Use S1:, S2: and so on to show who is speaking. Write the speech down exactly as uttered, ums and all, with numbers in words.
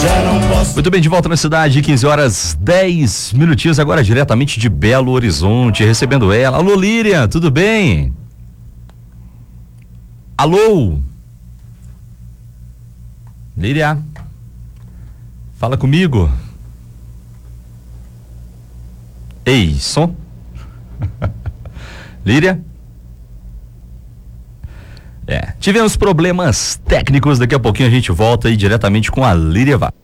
S1: Muito bem, de volta na cidade, quinze horas dez minutinhos, agora diretamente de Belo Horizonte, recebendo ela. Alô, Líria, tudo bem? Alô? Líria? Fala comigo. Ei, som? Líria? É, tivemos problemas técnicos, daqui a pouquinho a gente volta aí diretamente com a Líria Vaz.